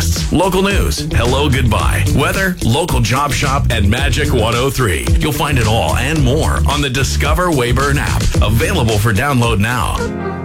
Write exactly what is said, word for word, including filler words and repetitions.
podcasts, local news, hello, goodbye, weather, local job shop, and Magic one oh three. You'll find it all and more on the Discover Weyburn app, available for download now.